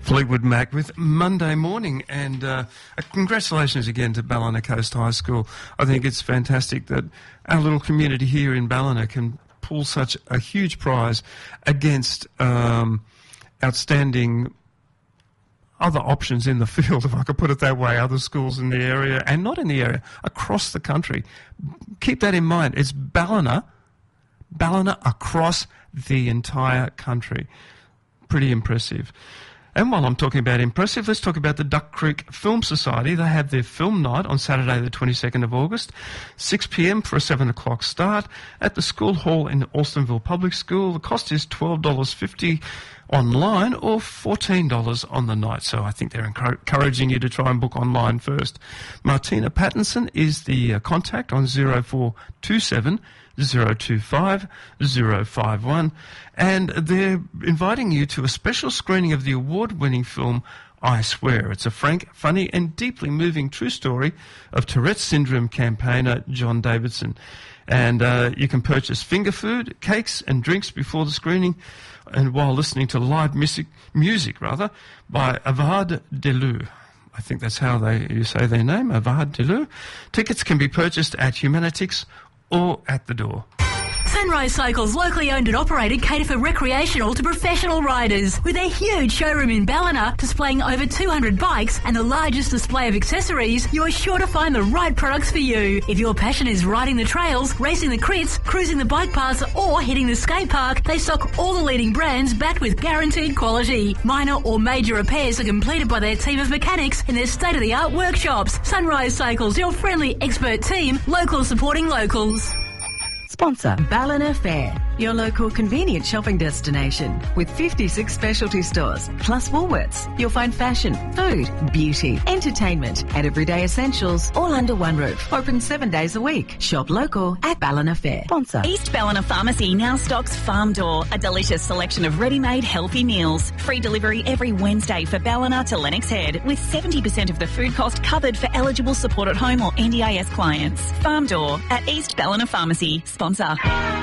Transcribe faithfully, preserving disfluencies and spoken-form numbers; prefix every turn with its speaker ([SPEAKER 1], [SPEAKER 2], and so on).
[SPEAKER 1] Fleetwood Mac with Monday Morning, and uh, congratulations again to Ballina Coast High School. I think it's fantastic that our little community here in Ballina can pull such a huge prize against um, outstanding other options in the field, if I could put it that way, other schools in the area, and not in the area, across the country. Keep that in mind. It's Ballina, Ballina across the entire country. Pretty impressive. And while I'm talking about impressive, let's talk about the Duck Creek Film Society. They have their film night on Saturday the twenty-second of August, six p m for a seven o'clock start at the school hall in Alstonville Public School. The cost is twelve dollars fifty online or fourteen dollars on the night. So I think they're encouraging you to try and book online first. Martina Pattinson is the uh, contact on zero four two seven zero two five zero five one, and they're inviting you to a special screening of the award-winning film I Swear. It's a frank, funny and deeply moving true story of Tourette's syndrome campaigner John Davidson. And uh, you can purchase finger food, cakes and drinks before the screening and while listening to live music, music rather, by Avad Deleu. I think that's how they you say their name, Avad Deleu. Tickets can be purchased at Humanitix or at the door.
[SPEAKER 2] Sunrise Cycles, locally owned and operated, cater for recreational to professional riders. With their huge showroom in Ballina, displaying over two hundred bikes and the largest display of accessories, you're sure to find the right products for you. If your passion is riding the trails, racing the crits, cruising the bike paths or hitting the skate park, they stock all the leading brands backed with guaranteed quality. Minor or major repairs are completed by their team of mechanics in their state-of-the-art workshops. Sunrise Cycles, your friendly expert team, local supporting locals.
[SPEAKER 3] Sponsor Ballina Fair, your local convenient shopping destination with fifty-six specialty stores plus Woolworths. You'll find fashion, food, beauty, entertainment and everyday essentials all under one roof. Open seven days a week. Shop local at Ballina Fair. Sponsor
[SPEAKER 4] East Ballina Pharmacy now stocks Farm Door, a delicious selection of ready-made healthy meals. Free delivery every Wednesday for Ballina to Lennox Head, with seventy percent of the food cost covered for eligible support at home or N D I S clients. Farm Door at East Ballina Pharmacy. Sponsor.